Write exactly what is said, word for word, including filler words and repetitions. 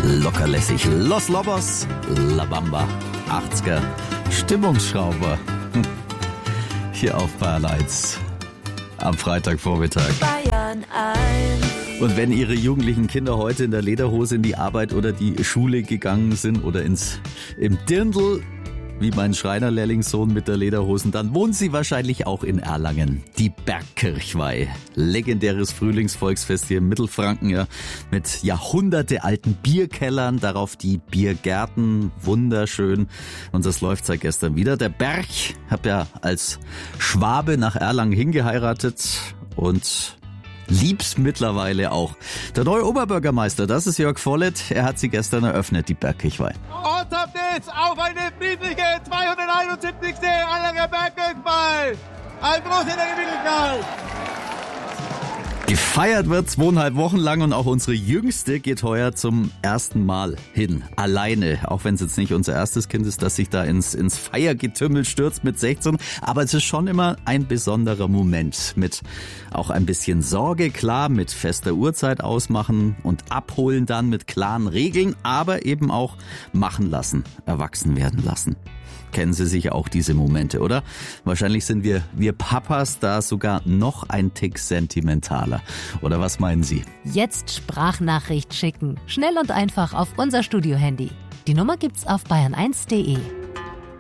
Lockerlässig. Los Lobos, La Bamba, achtziger Stimmungsschrauber. Hier auf Bayern eins am Freitagvormittag. Bayern eins. Und wenn Ihre jugendlichen Kinder heute in der Lederhose in die Arbeit oder die Schule gegangen sind oder ins im Dirndl, wie mein Schreinerlehrlingssohn mit der Lederhosen, dann wohnen sie wahrscheinlich auch in Erlangen. Die Bergkirchweih. Legendäres Frühlingsvolksfest hier im Mittelfranken, ja, mit jahrhundertealten Bierkellern, darauf die Biergärten, wunderschön. Und das läuft seit gestern wieder. Der Berg, hab ja als Schwabe nach Erlangen hingeheiratet und lieb's mittlerweile auch. Der neue Oberbürgermeister, das ist Jörg Vollett, er hat sie gestern eröffnet, die Bergkirchweih. Und ab jetzt auf eine friedliche zweihunderteinundsiebzigste Erlanger Bergkirchweih. Ein Gruß in der Gemütlichkeit. Gefeiert wird zweieinhalb Wochen lang und auch unsere Jüngste geht heuer zum ersten Mal hin. Alleine, auch wenn es jetzt nicht unser erstes Kind ist, das sich da ins, ins Feiergetümmel stürzt mit sechzehn. Aber es ist schon immer ein besonderer Moment mit auch ein bisschen Sorge, klar, mit fester Uhrzeit ausmachen und abholen dann mit klaren Regeln, aber eben auch machen lassen, erwachsen werden lassen. Kennen Sie sicher auch diese Momente, oder? Wahrscheinlich sind wir, wir Papas da sogar noch ein Tick sentimentaler. Oder was meinen Sie? Jetzt Sprachnachricht schicken. Schnell und einfach auf unser Studio-Handy. Die Nummer gibt's auf bayern eins punkt de.